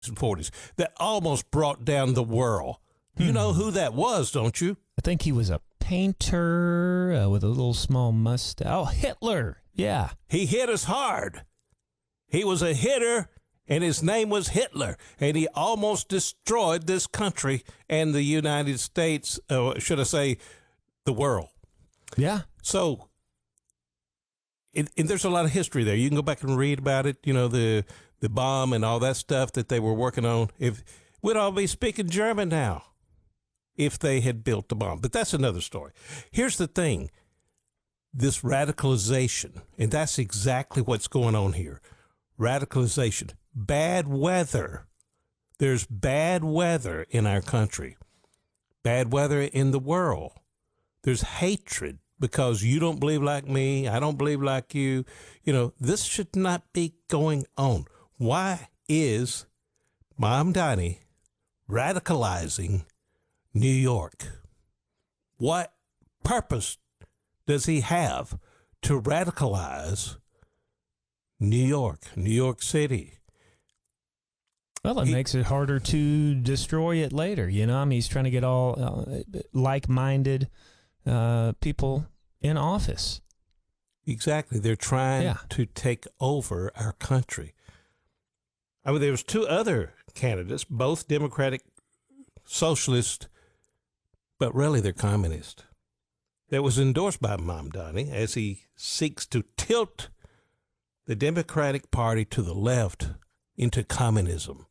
and 40s that almost brought down the world. You know who that was, don't you? I think he was a painter with a little small mustache. Oh, Hitler. Yeah. He hit us hard. He was a hitter, and his name was Hitler, and he almost destroyed this country and the United States, should I say, the world. Yeah. So, and there's a lot of history there. You can go back and read about it, you know, the bomb and all that stuff that they were working on. If we'd all be speaking German now if they had built the bomb. But that's another story. Here's the thing. This radicalization, and that's exactly what's going on here. Radicalization. Bad weather. There's bad weather in our country. Bad weather in the world. There's hatred because you don't believe like me. I don't believe like you. You know, this should not be going on. Why is Mamdani radicalizing New York? What purpose does he have to radicalize New York City? Well, it makes it harder to destroy it later. You know, I mean, he's trying to get all like-minded people in office. Exactly. They're trying to take over our country. I mean, there was two other candidates, both Democratic socialist, but really they're communist. That was endorsed by Mamdani as he seeks to tilt the Democratic Party to the left into communism.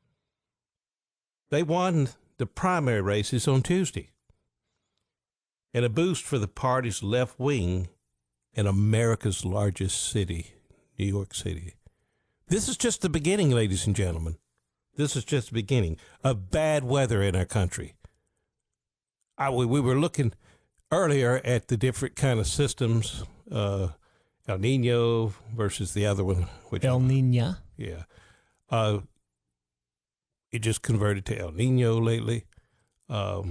They won the primary races on Tuesday, and a boost for the party's left wing in America's largest city, New York City. This is just the beginning, ladies and gentlemen. This is just the beginning of bad weather in our country. We were looking earlier at the different kind of systems, El Nino versus the other one. Which El Nino. Yeah. It just converted to El Nino lately. So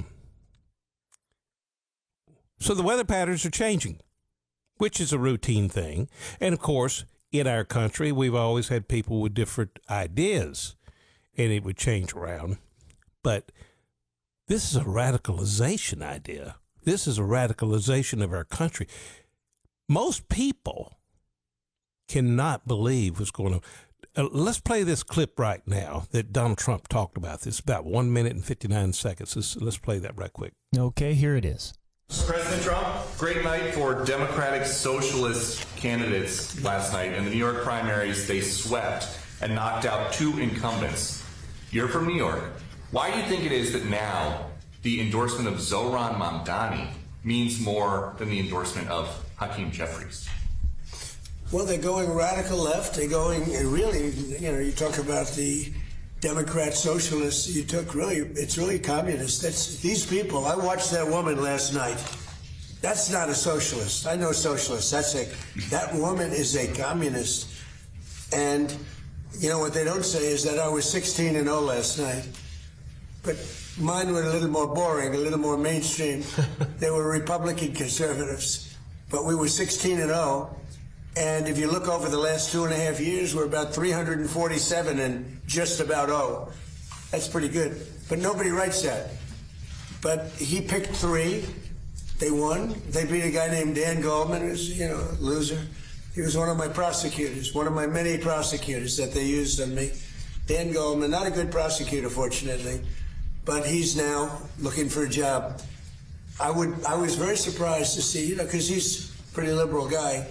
the weather patterns are changing, which is a routine thing. And, of course, in our country, we've always had people with different ideas, and it would change around. But this is a radicalization idea. This is a radicalization of our country. Most people cannot believe what's going on. Let's play this clip right now that Donald Trump talked about. This about 1 minute and 59 seconds. Let's play that right quick. Okay, here it is. President Trump, great night for Democratic Socialist candidates last night. In the New York primaries, they swept and knocked out two incumbents. You're from New York. Why do you think it is that now the endorsement of Zohran Mamdani means more than the endorsement of Hakeem Jeffries? Well, they're going radical left. They're going really, you know, you talk about the Democrat socialists. It's really communist. That's these people. I watched that woman last night. That's not a socialist. I know socialists. That woman is a communist. And you know what they don't say is that I was 16-0 last night, but mine were a little more boring, a little more mainstream. They were Republican conservatives, but we were 16-0. And if you look over the last 2.5 years, we're about 347 and just about 0. That's pretty good. But nobody writes that. But he picked three. They won. They beat a guy named Dan Goldman, who's, you know, a loser. He was one of my prosecutors, one of my many prosecutors that they used on me. Dan Goldman, not a good prosecutor, fortunately, but he's now looking for a job. I was very surprised to see, you know, because he's a pretty liberal guy.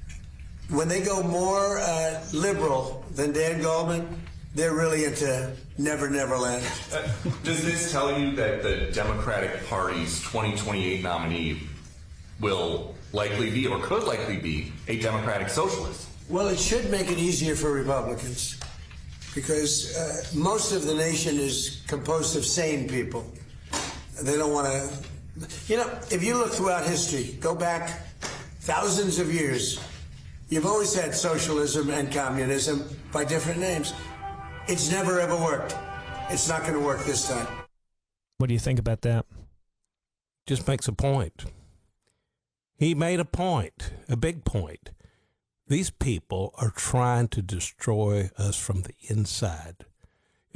When they go more liberal than Dan Goldman, they're really into Never Land. Does this tell you that the Democratic Party's 2028 nominee will likely be, or could likely be, a Democratic socialist? Well, it should make it easier for Republicans, because most of the nation is composed of sane people. They don't want to, you know, if you look throughout history, go back thousands of years, you've always had socialism and communism by different names. It's never ever worked. It's not going to work this time. What do you think about that? Just makes a point. He made a point, a big point. These people are trying to destroy us from the inside.